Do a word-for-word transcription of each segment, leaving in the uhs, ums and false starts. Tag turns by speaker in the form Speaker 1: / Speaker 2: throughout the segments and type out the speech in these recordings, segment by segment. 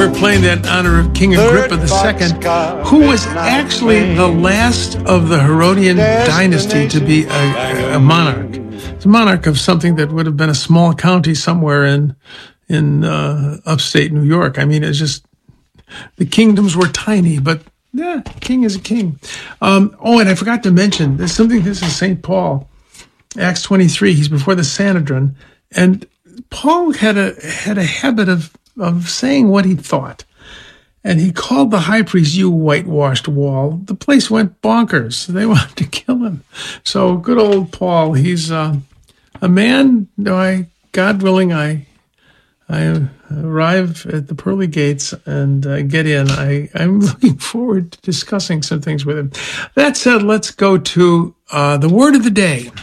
Speaker 1: We're playing that in honor of King Agrippa the Second, who was actually the last of the Herodian dynasty to be a, a monarch. It's a monarch of something that would have been a small county somewhere in in uh, upstate New York. I mean, it's just, the kingdoms were tiny, but yeah, king is a king. Um, oh, and I forgot to mention, there's something, this is Saint Paul, Acts twenty-three, he's before the Sanhedrin, and Paul had a had a habit of of saying what he thought. And he called the high priest, "You whitewashed wall." The place went bonkers. They wanted to kill him. So good old Paul, he's uh, a man, I, God willing, I I arrive at the pearly gates and uh, get in. I, I'm looking forward to discussing some things with him. That said, let's go to uh, the word of the day.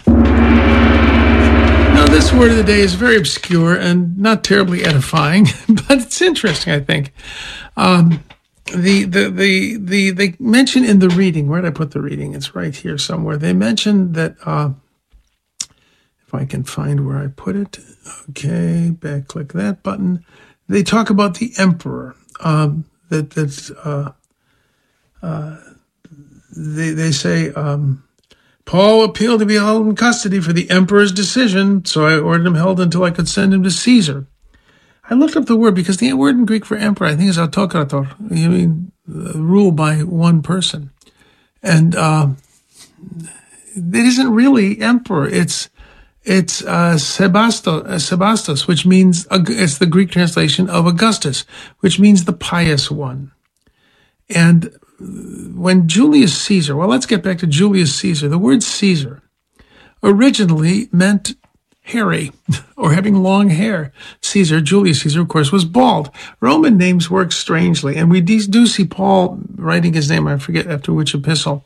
Speaker 1: Now, this word of the day is very obscure and not terribly edifying, but it's interesting, I think. Um, the, the, the, the, they mention in the reading, where did I put the reading? It's right here somewhere. They mentioned that, uh, if I can find where I put it, okay, back click that button. They talk about the emperor, um, that, that, uh, uh, they, they say, um, Paul appealed to be held in custody for the emperor's decision, so I ordered him held until I could send him to Caesar. I looked up the word because the word in Greek for emperor, I think, is autokrator. You mean uh, rule by one person. And uh, it isn't really emperor. It's it's uh, Sebastos, uh, Sebastos, which means, uh, it's the Greek translation of Augustus, which means the pious one. And when Julius Caesar, well, let's get back to Julius Caesar. The word Caesar originally meant hairy or having long hair. Caesar, Julius Caesar, of course, was bald. Roman names work strangely, and we do see Paul writing his name, I forget after which epistle.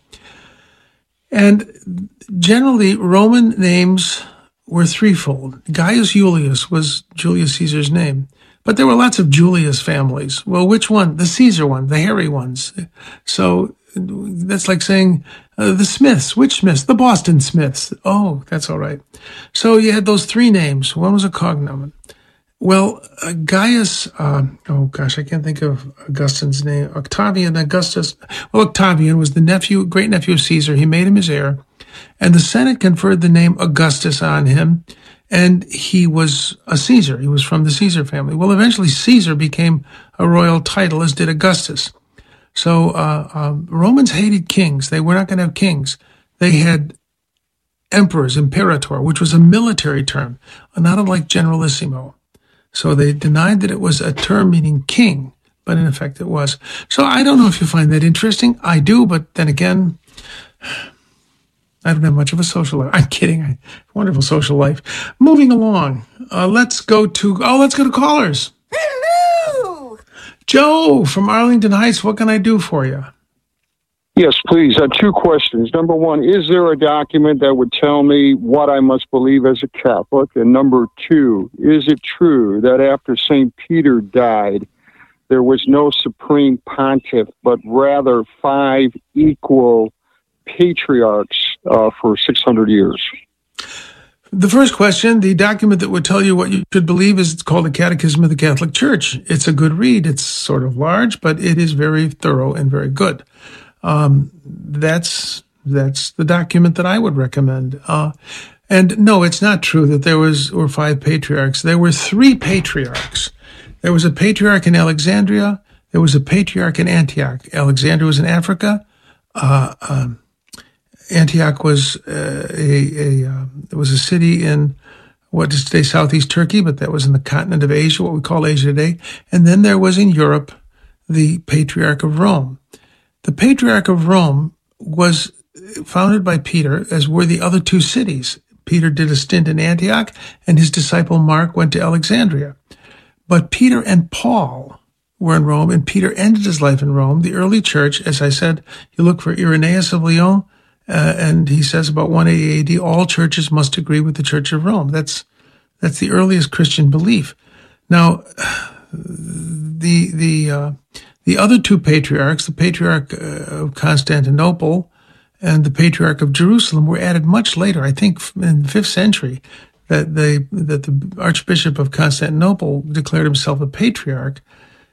Speaker 1: And generally, Roman names were threefold. Gaius Julius was Julius Caesar's name. But there were lots of Julius families. Well, which one? The Caesar one, the hairy ones. So that's like saying uh, the Smiths. Which Smiths? The Boston Smiths. Oh, that's all right. So you had those three names. One was a cognomen. Well, uh, Gaius, uh, oh gosh, I can't think of Augustine's name. Octavian, Augustus. Well, Octavian was the nephew, great nephew of Caesar. He made him his heir. And the Senate conferred the name Augustus on him. And he was a Caesar. He was from the Caesar family. Well, eventually Caesar became a royal title, as did Augustus. So uh, uh, Romans hated kings. They were not going to have kings. They had emperors, imperator, which was a military term, not unlike generalissimo. So they denied that it was a term meaning king, but in effect it was. So I don't know if you find that interesting. I do, but then again, I don't have much of a social life. I'm kidding. I have a wonderful social life. Moving along. Uh, let's go to, oh, let's go to callers.
Speaker 2: Hello.
Speaker 1: Joe from Arlington Heights, what can I do for you?
Speaker 3: Yes, please. Uh, two questions. Number one, is there a document that would tell me what I must believe as a Catholic? And number two, is it true that after Saint Peter died, there was no supreme pontiff, but rather five equal patriarchs uh, for six hundred years?
Speaker 1: The first question, the document that would tell you what you should believe is it's called the Catechism of the Catholic Church. It's a good read. It's sort of large, but it is very thorough and very good. Um, that's that's the document that I would recommend. Uh, and no, it's not true that there was were five patriarchs. There were three patriarchs. There was a patriarch in Alexandria. There was a patriarch in Antioch. Alexandria was in Africa. Uh, um, Antioch was uh, a, a uh, it was a city in what is today southeast Turkey, but that was in the continent of Asia, what we call Asia today. And then there was in Europe the Patriarch of Rome. The Patriarch of Rome was founded by Peter, as were the other two cities. Peter did a stint in Antioch, and his disciple Mark went to Alexandria. But Peter and Paul were in Rome, and Peter ended his life in Rome. The early church, as I said, you look for Irenaeus of Lyon, uh, and he says about one eighty A D, all churches must agree with the Church of Rome. That's that's the earliest Christian belief. Now, the the uh, the other two patriarchs, the Patriarch of Constantinople and the Patriarch of Jerusalem, were added much later. I think in the fifth century, that they that the Archbishop of Constantinople declared himself a patriarch.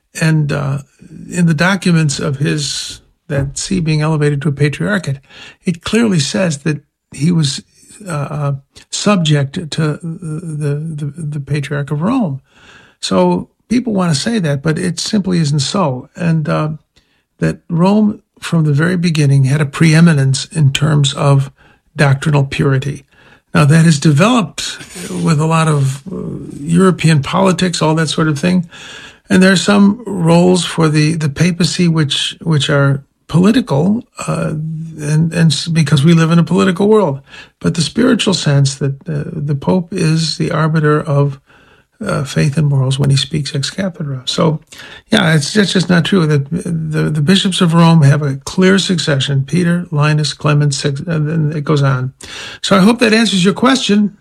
Speaker 1: And uh, in the documents of his, that see being elevated to a patriarchate, it clearly says that he was uh, subject to the, the, the Patriarch of Rome. So people want to say that, but it simply isn't so. And uh, that Rome, from the very beginning, had a preeminence in terms of doctrinal purity. Now, that has developed with a lot of uh, European politics, all that sort of thing. And there are some roles for the, the papacy which which are political, uh, and, and because we live in a political world. But the spiritual sense that uh, the Pope is the arbiter of uh, faith and morals when he speaks ex cathedra. So, yeah, it's, it's just not true. That the, the bishops of Rome have a clear succession: Peter, Linus, Clement, and then it goes on. So I hope that answers your question.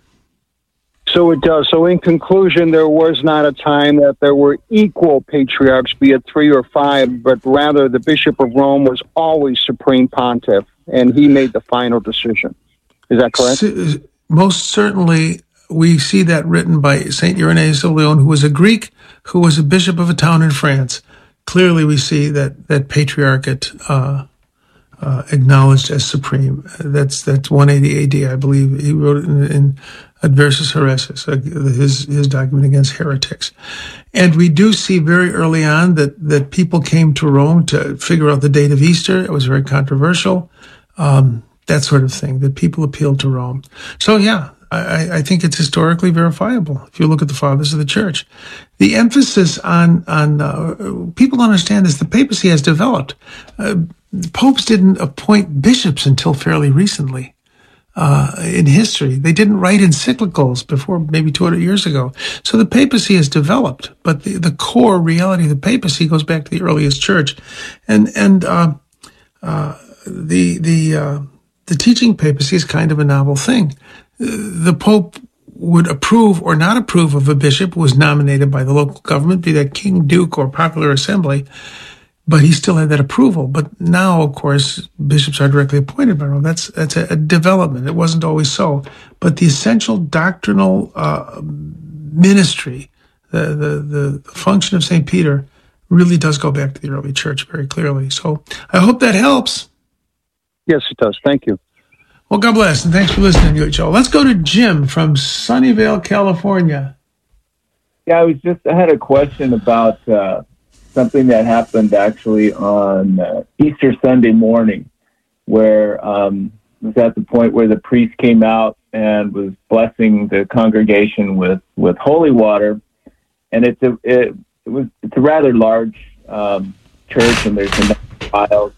Speaker 3: So it does. So in conclusion, there was not a time that there were equal patriarchs, be it three or five, but rather the Bishop of Rome was always supreme pontiff, and he made the final decision. Is that correct?
Speaker 1: Most certainly, we see that written by Saint Irenaeus of Lyon, who was a Greek, who was a bishop of a town in France. Clearly, we see that that patriarchate uh, uh, acknowledged as supreme. That's that's one eighty A D, I believe. He wrote it in, in Adversus Heresis, his his document against heretics. And we do see very early on that, that people came to Rome to figure out the date of Easter. It was very controversial, um, that sort of thing, that people appealed to Rome. So, yeah, I, I think it's historically verifiable if you look at the fathers of the church. The emphasis on, on uh, people don't understand this, the papacy has developed. Uh, popes didn't appoint bishops until fairly recently. Uh, in history. They didn't write encyclicals before maybe two hundred years ago. So the papacy has developed, but the, the core reality of the papacy goes back to the earliest church. And, and, uh, uh, the, the, uh, the teaching papacy is kind of a novel thing. The Pope would approve or not approve of a bishop who was nominated by the local government, be that king, duke, or popular assembly. But he still had that approval. But now, of course, bishops are directly appointed by Rome. That's that's a, a development. It wasn't always so. But the essential doctrinal uh, ministry, the, the the function of Saint Peter, really does go back to the early church very clearly. So I hope that helps.
Speaker 3: Yes, it does. Thank you.
Speaker 1: Well, God bless, and thanks for listening to it, Joe. Let's go to Jim from Sunnyvale, California.
Speaker 2: Yeah, I was just I had a question about Uh... something that happened actually on uh, Easter Sunday morning, where um, it was at the point where the priest came out and was blessing the congregation with, with holy water. And it's a, it, it was, it's a rather large um, church, and there's enough aisles.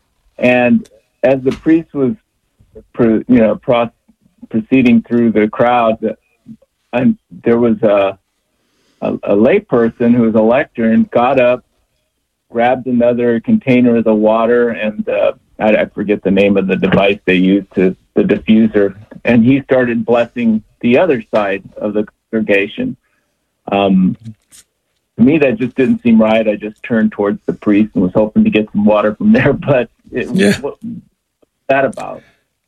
Speaker 2: And as the priest was, you know, pro- proceeding through the crowd, and there was a, a, a lay person who was a lectern, got up, grabbed another container of the water, and uh, I, I forget the name of the device they used, to the diffuser, and he started blessing the other side of the congregation. Um, to me, that just didn't seem right. I just turned towards the priest and was hoping to get some water from there, but it,
Speaker 1: yeah.
Speaker 2: what was that about?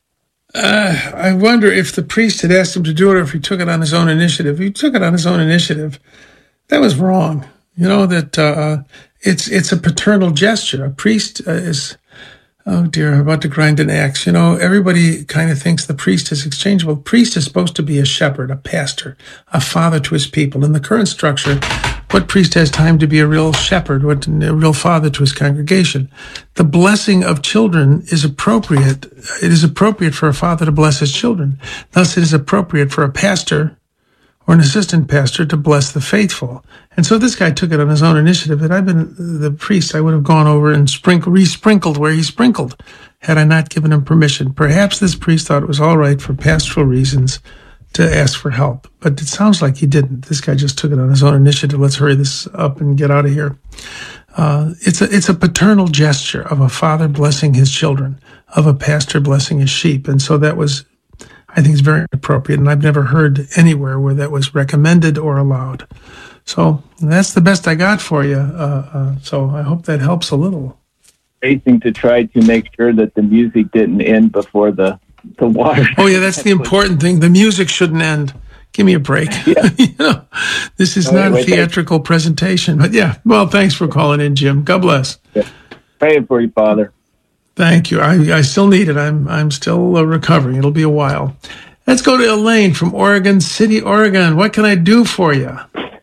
Speaker 1: Uh, I wonder if the priest had asked him to do it, or if he took it on his own initiative. If he took it on his own initiative, that was wrong. You know, that uh, it's it's a paternal gesture. A priest uh, is, oh dear, I'm about to grind an axe. You know, everybody kind of thinks the priest is exchangeable. The priest is supposed to be a shepherd, a pastor, a father to his people. In the current structure, what priest has time to be a real shepherd, what a real father to his congregation? The blessing of children is appropriate. It is appropriate for a father to bless his children. Thus, it is appropriate for a pastor or an assistant pastor to bless the faithful. And so this guy took it on his own initiative. Had I been the priest, I would have gone over and sprinkle, re-sprinkled where he sprinkled, had I not given him permission. Perhaps this priest thought it was all right for pastoral reasons to ask for help, but it sounds like he didn't. This guy just took it on his own initiative. Let's hurry this up and get out of here. Uh, it's a, it's a paternal gesture of a father blessing his children, of a pastor blessing his sheep. And so that was, I think, it's very appropriate, and I've never heard anywhere where that was recommended or allowed. So that's the best I got for you. Uh, uh, so I hope that helps a little.
Speaker 2: Racing to try to make sure that the music didn't end before the, the water.
Speaker 1: Oh, yeah, that's the important thing. The music shouldn't end. Give me a break.
Speaker 2: Yeah.
Speaker 1: You know, this is
Speaker 2: Oh,
Speaker 1: not
Speaker 2: wait,
Speaker 1: a theatrical wait. presentation. But yeah, well, thanks for calling in, Jim. God bless.
Speaker 2: Yeah. Praying for you, Father.
Speaker 1: Thank you. I, I still need it. I'm I'm still uh, recovering. It'll be a while. Let's go to Elaine from Oregon City, Oregon. What can I do for you?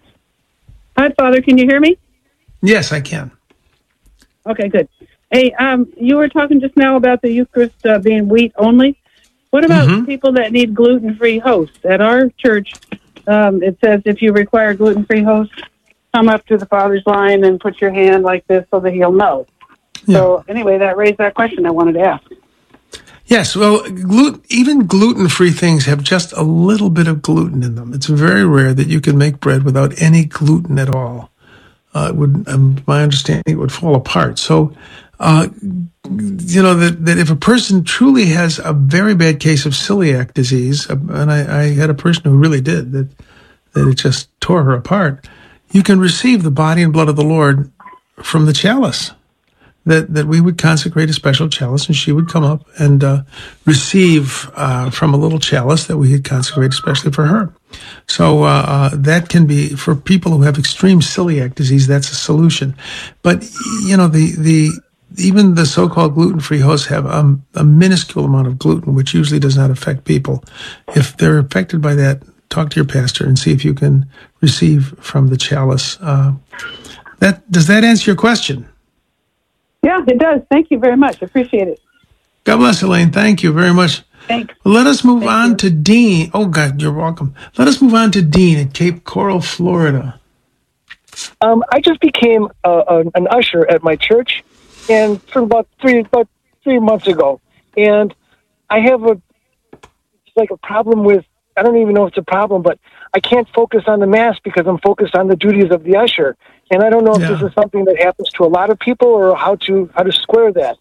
Speaker 4: Hi, Father. Can you hear me?
Speaker 1: Yes, I can.
Speaker 4: Okay, good. Hey, um, you were talking just now about the Eucharist uh, being wheat only. What about mm-hmm. people that need gluten-free hosts? At our church, um, it says if you require gluten-free hosts, come up to the Father's line and put your hand like this so that he'll know. Yeah. So anyway, that raised that question I wanted to ask.
Speaker 1: Yes, well, gluten, even gluten-free things have just a little bit of gluten in them. It's very rare that you can make bread without any gluten at all. Uh, it would, um, my understanding, it would fall apart. So, uh, you know, that, that if a person truly has a very bad case of celiac disease, and I, I had a person who really did, that, that it just tore her apart, you can receive the body and blood of the Lord from the chalice. That, that we would consecrate a special chalice, and she would come up and uh, receive uh, from a little chalice that we had consecrated especially for her. So uh, uh, that can be, for people who have extreme celiac disease, that's a solution. But, you know, the, the even the so-called gluten-free hosts have um, a minuscule amount of gluten, which usually does not affect people. If they're affected by that, talk to your pastor and see if you can receive from the chalice. Uh, that does that answer your question?
Speaker 4: Yeah, it does. Thank you very much. Appreciate it.
Speaker 1: God bless, Elaine. Thank you very much.
Speaker 4: Thanks.
Speaker 1: Well, let us move
Speaker 4: Thank
Speaker 1: on
Speaker 4: you.
Speaker 1: to Dean. Oh, God, you're welcome. Let us move on to Dean at Cape Coral, Florida.
Speaker 5: Um, I just became uh, an usher at my church, and for about three about three months ago, and I have a it's like a problem with. I don't even know if it's a problem, but I can't focus on the Mass because I'm focused on the duties of the usher. And I don't know if yeah. this is something that happens to a lot of people or how to how to square that.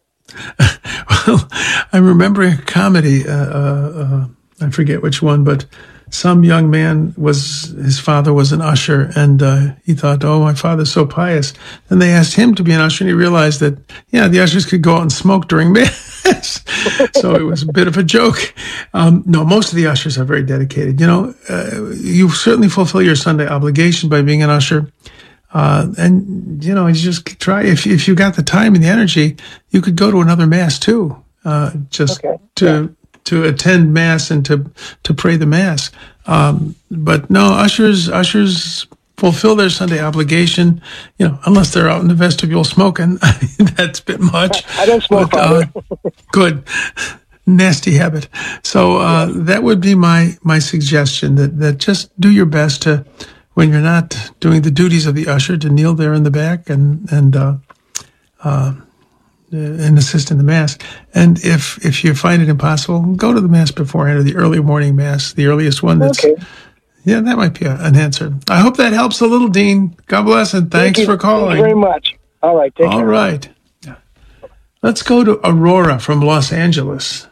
Speaker 1: Well, I'm remembering a comedy, uh, uh, I forget which one, but some young man was, his father was an usher, and uh, he thought, oh, my father's so pious. And they asked him to be an usher, and he realized that, yeah, the ushers could go out and smoke during Mass. So it was a bit of a joke. Um, no, most of the ushers are very dedicated. You know, uh, you certainly fulfill your Sunday obligation by being an usher. Uh, and, you know, you just try, if, if you got the time and the energy, you could go to another Mass too, uh, just
Speaker 5: okay.
Speaker 1: to,
Speaker 5: yeah.
Speaker 1: to attend Mass and to, to pray the Mass. Um, but no, ushers, ushers fulfill their Sunday obligation, you know, unless they're out in the vestibule smoking. That's a bit much.
Speaker 5: I don't smoke,
Speaker 1: but, uh, good. Nasty habit. So, uh, yeah. that would be my, my suggestion, that, that just do your best to, when you're not doing the duties of the usher, to kneel there in the back and, and, uh, uh, and assist in the Mass. And if, if you find it impossible, go to the Mass beforehand, or the early morning Mass, the earliest one. That's,
Speaker 5: okay.
Speaker 1: Yeah, that might be a, an answer. I hope that helps a little, Dean. God bless, and thanks
Speaker 5: Thank
Speaker 1: for calling.
Speaker 5: Thank you very much. All right. Take
Speaker 1: All
Speaker 5: care.
Speaker 1: right. Yeah. Let's go to Aurora from Los Angeles.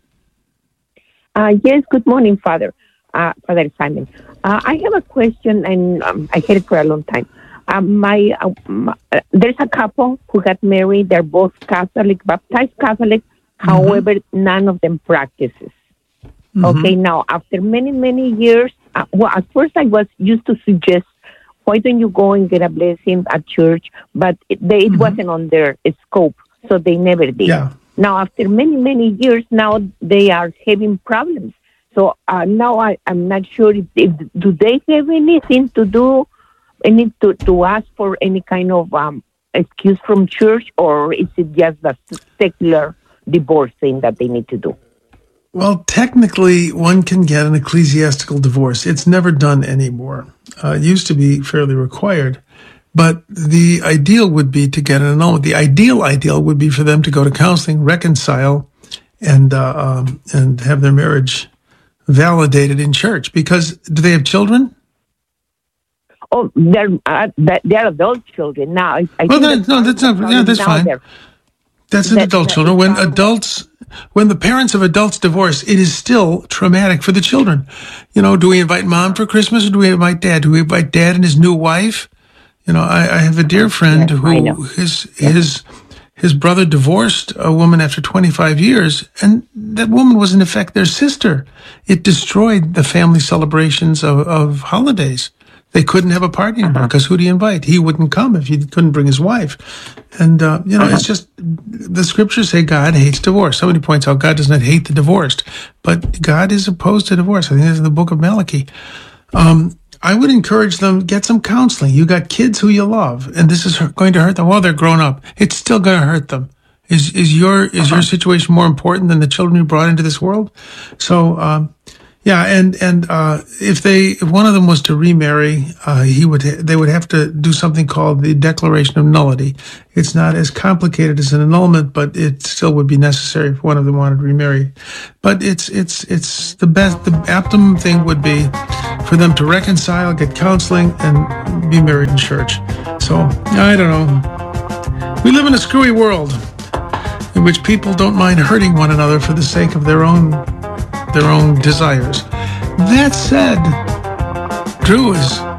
Speaker 6: Uh, yes, good morning, Father. Uh, Father Simon. Uh, I have a question, and um, I had it for a long time. Uh, my, uh, my uh, there's a couple who got married. They're both Catholic, baptized Catholic. Mm-hmm. However, none of them practices. Mm-hmm. Okay, now after many many years, uh, well, at first I was used to suggest, why don't you go and get a blessing at church? But it, they, it mm-hmm. wasn't on their scope, so they never did.
Speaker 1: Yeah.
Speaker 6: Now after many many years, now they are having problems. So uh, now I, I'm not sure if, if do they have anything to do, any to, to ask for any kind of um, excuse from church, or is it just the secular divorce thing that they need to do?
Speaker 1: Well, technically, one can get an ecclesiastical divorce. It's never done anymore. Uh, it used to be fairly required, but the ideal would be to get an annulment. The ideal ideal would be for them to go to counseling, reconcile, and uh, um, and have their marriage validated in church. Because do they have children?
Speaker 6: Oh, they're uh, they're adult children now. I, I
Speaker 1: well,
Speaker 6: think
Speaker 1: that, no, that's not. Yeah, that's fine. That's an
Speaker 6: that,
Speaker 1: adult
Speaker 6: that
Speaker 1: children. When adults, when the parents of adults divorce, it is still traumatic for the children. You know, do we invite mom for Christmas, or do we invite dad? Do we invite dad and his new wife? You know, I, I have a dear friend
Speaker 6: yes,
Speaker 1: who his
Speaker 6: yes.
Speaker 1: his his brother divorced a woman after twenty-five years, and that woman was in effect their sister. It destroyed the family celebrations of, of holidays. They couldn't have a party anymore because who do you invite? He wouldn't come if he couldn't bring his wife. And, uh, you know, it's just, the scriptures say God hates divorce. Somebody points out God does not hate the divorced, but God is opposed to divorce. I think that's in the book of Malachi. Um, I would encourage them, get some counseling. You got kids who you love, and this is going to hurt them. Well, they're grown up. It's still going to hurt them. Is, is your, is your situation more important than the children you brought into this world? So, um, yeah, and and uh, if they if one of them was to remarry, uh, he would they would have to do something called the declaration of nullity. It's not as complicated as an annulment, but it still would be necessary if one of them wanted to remarry. But it's it's it's the best. The optimum thing would be for them to reconcile, get counseling, and be married in church. So I don't know. We live in a screwy world in which people don't mind hurting one another for the sake of their own. their own desires. That said, Drew is